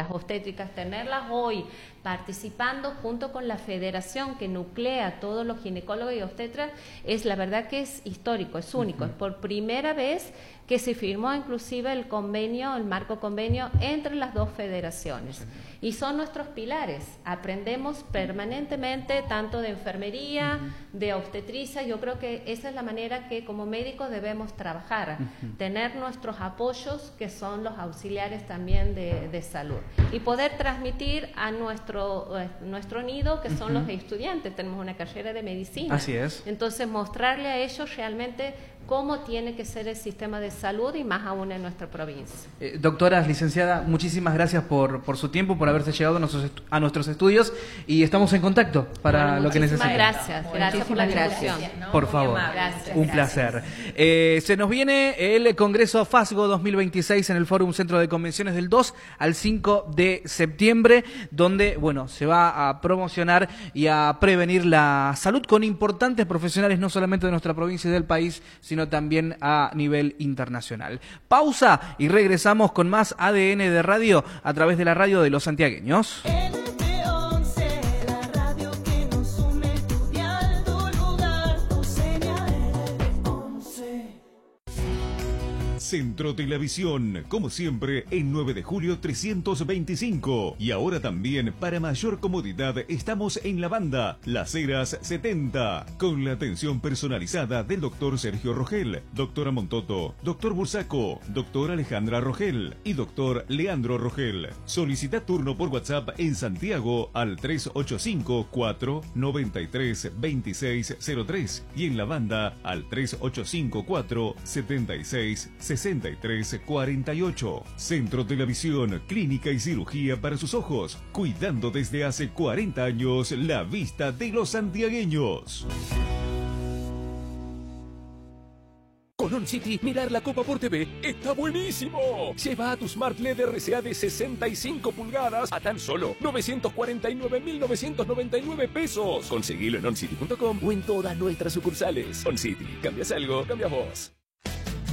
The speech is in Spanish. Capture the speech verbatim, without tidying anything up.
las obstétricas, tenerlas hoy participando junto con la federación que nuclea a todos los ginecólogos y obstetras, es la verdad que es histórico, es único. Uh-huh. Es por primera vez que se firmó inclusive el convenio, el marco convenio entre las dos federaciones. Uh-huh. Y son nuestros pilares. Aprendemos permanentemente tanto de enfermería, uh-huh. de obstetricia. Yo creo que esa es la manera que como médicos debemos trabajar, uh-huh. tener nuestros apoyos que son los auxiliares también de, de salud y poder transmitir a nuestro, eh, nuestro nido que son uh-huh. los estudiantes. Tenemos una carrera de medicina. Así es. Entonces mostrarle a ellos realmente cómo tiene que ser el sistema de salud y más aún en nuestra provincia. Eh, doctora, licenciada, muchísimas gracias por, por su tiempo, por haberse llegado a nuestros, a nuestros estudios y estamos en contacto para bueno, lo que necesiten. Gracias, gracias por la invitación. ¿no? Por Muy favor, gracias, un gracias. placer. Eh, se nos viene el Congreso FASGO dos mil veintiséis en el Fórum Centro de Convenciones del dos al cinco de septiembre, donde bueno se va a promocionar y a prevenir la salud con importantes profesionales no solamente de nuestra provincia y del país, sino también a nivel internacional. Pausa y regresamos con más A D N de Radio a través de la radio de los santiagueños. Centro Telavisión, como siempre, en nueve de julio trescientos veinticinco. Y ahora también, para mayor comodidad, estamos en la banda Las Heras setenta, con la atención personalizada del doctor Sergio Rogel, doctora Montoto, doctor Bursaco, doctora Alejandra Rogel y doctor Leandro Rogel. Solicita turno por WhatsApp en Santiago al tres ocho cinco, cuatro nueve tres, dos seis cero tres y en la banda al tres ocho cinco, cuatro siete seis, sesenta y tres cuarenta y ocho. Centro Telavisión, clínica y cirugía para sus ojos, cuidando desde hace cuarenta años la vista de los santiagueños. Con OnCity, mirar la Copa por T V está buenísimo. Lleva a tu Smart L E D R C A de sesenta y cinco pulgadas a tan solo novecientos cuarenta y nueve mil novecientos noventa y nueve pesos. Conseguilo en oncity punto com o en todas nuestras sucursales. OnCity, ¿cambias algo? Cambias vos.